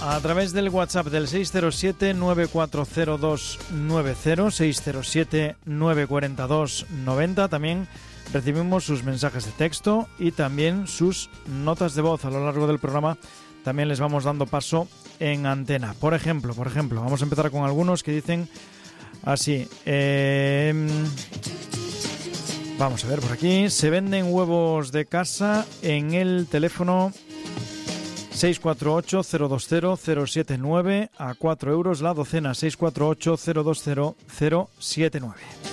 A través del WhatsApp del 607-940290, 607-942-90. También recibimos sus mensajes de texto y también sus notas de voz. A lo largo del programa también les vamos dando paso en antena. Por ejemplo, vamos a empezar con algunos que dicen así. Vamos a ver por aquí. Se venden huevos de casa en el teléfono 648-020-079 a 4 euros la docena. 648-020-079.